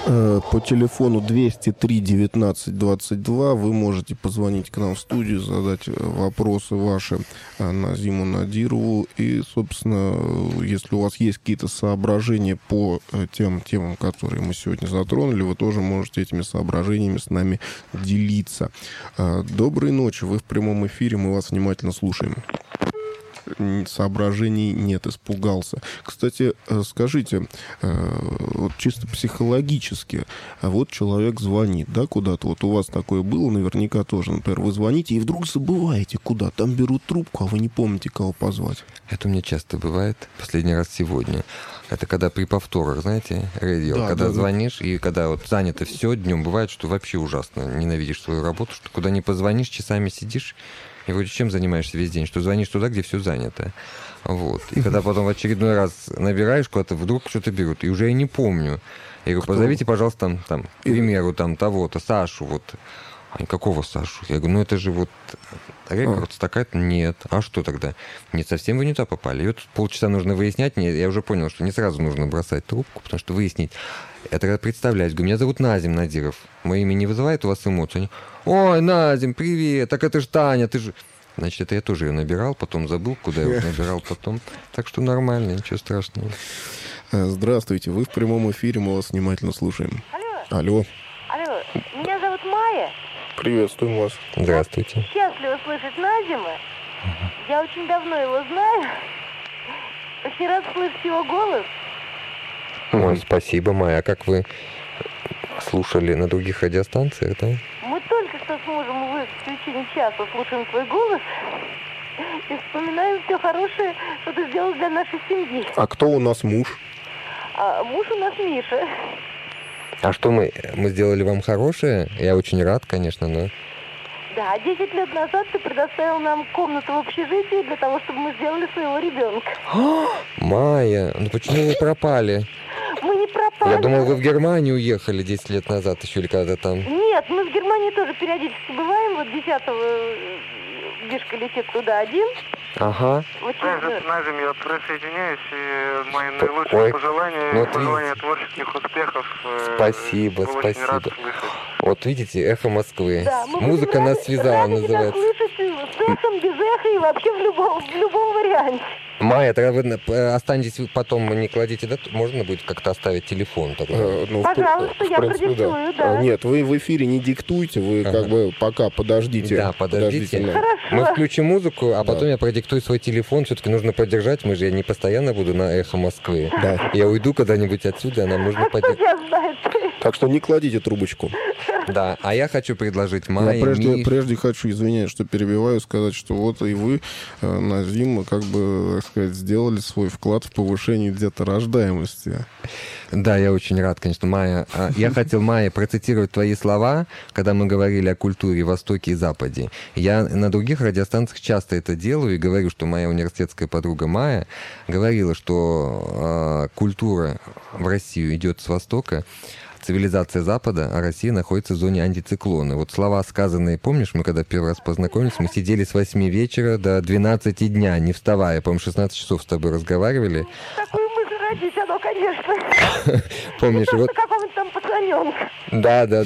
По телефону 203 19 22 вы можете позвонить к нам в студию, задать вопросы ваши Назиму Надирову. И, собственно, если у вас есть какие-то соображения по тем темам, которые мы сегодня затронули, вы тоже можете этими соображениями с нами делиться. Доброй ночи, вы в прямом эфире, мы вас внимательно слушаем. Соображений нет, испугался. Кстати, скажите, вот чисто психологически, вот человек звонит, да, куда-то, вот у вас такое было наверняка тоже, например, вы звоните и вдруг забываете куда, там берут трубку, а вы не помните, кого позвать. Это у меня часто бывает, последний раз сегодня. Это когда при повторах, знаете, радио, да, когда звонишь, и когда вот занято все днем, бывает, что вообще ужасно ненавидишь свою работу, что куда не позвонишь, часами сидишь, и вроде чем занимаешься весь день? Что звонишь туда, где все занято. Вот. И когда потом в очередной раз набираешь куда-то, вдруг что-то берут. И уже я не помню. Я говорю, позовите, пожалуйста, там, к примеру, там, того-то, Сашу, вот. А какого Сашу? Я говорю, ну это же вот рекордс такая-то. Нет. А что тогда? Нет, совсем вы не туда попали. И вот полчаса нужно выяснять. Я уже понял, что не сразу нужно бросать трубку, потому что выяснить. Я тогда представляюсь. Говорю, меня зовут Назим Надиров. Мое имя не вызывает у вас эмоций? Они, ой, Назим, привет, так это ж Таня, ты же... Значит, это я тоже ее набирал, потом забыл, куда я его набирал потом. Так что нормально, ничего страшного. Здравствуйте, вы в прямом эфире, мы вас внимательно слушаем. Алло. Алло, меня зовут Майя. Приветствуем вас. Здравствуйте. Счастлива слышать Назима. Я очень давно его знаю. Очень рад слышать его голос. Ой, спасибо, Майя. А как вы слушали на других радиостанциях, да? Мы только что с мужем в течение часа слушаем твой голос и вспоминаем все хорошее, что ты сделал для нашей семьи. А кто у нас муж? Муж у нас Миша. А что мы сделали вам хорошее? Я очень рад, конечно, но... Да, 10 лет назад ты предоставил нам комнату в общежитии для того, чтобы мы сделали своего ребенка. Майя, ну почему вы пропали? Мы не пропали. Я думал, вы в Германию уехали 10 лет назад еще или когда-то там. Нет, мы в Германии тоже периодически бываем. Вот 10-го Гишка летит туда один. Ага. Назим, я присоединяюсь, и мои наилучшие пожелания творческих успехов. Спасибо, спасибо. Вот видите, эхо Москвы. Да, музыка нас связала, называется. Слышать с эхом, без эха и вообще в любом варианте. Майя, тогда вы останетесь потом, не кладите, да? Можно будет как-то оставить телефон тогда? Пожалуйста, я продиктую, да. Нет, вы в эфире не диктуйте, вы как бы пока подождите. Да, подождите. Хорошо. Мы включим музыку, а потом я продиктую свой телефон. Все-таки нужно поддержать, я не постоянно буду на эхо Москвы. Да. Я уйду когда-нибудь отсюда, а нам нужно поддержать. Я знаю. Так что не кладите трубочку. Да, а я хочу предложить Майе... Я прежде хочу, извиняюсь, что перебиваю, сказать, что вот и вы, Назим, как бы, так сказать, сделали свой вклад в повышение где-то рождаемости. Да, я очень рад, конечно, Майя. Я хотел, Майя, процитировать твои слова, когда мы говорили о культуре Востоке и Западе. Я на других радиостанциях часто это делаю и говорю, что моя университетская подруга Майя говорила, что культура в Россию идет с Востока, цивилизация Запада, а Россия находится в зоне антициклона. Вот слова сказанные, помнишь, мы когда первый раз познакомились, мы сидели с 8 вечера до 12 дня, не вставая, по-моему, 16 часов с тобой разговаривали. Такую мысль родить, оно, конечно. Помнишь, вот... какого-нибудь там пацаненка. Да. Это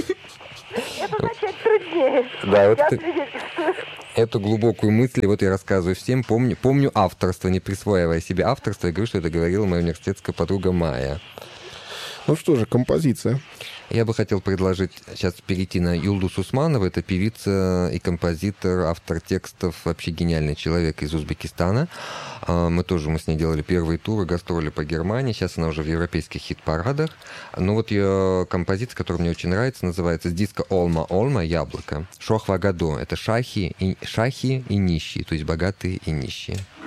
начать труднее. Да, вот я ты... свидетельствую. Эту глубокую мысль, вот я рассказываю всем, помню авторство, не присваивая себе авторство, я говорю, что это говорила моя университетская подруга Майя. Ну что же, композиция. Я бы хотел предложить сейчас перейти на Юлдус Усманова. Это певица и композитор, автор текстов, вообще гениальный человек из Узбекистана. Мы с ней делали первые туры, гастроли по Германии. Сейчас она уже в европейских хит-парадах. Но вот ее композиция, которая мне очень нравится, называется с диска «Олма Олма» «Яблоко». «Шохва Гадо» — это шахи и нищие, то есть богатые и нищие.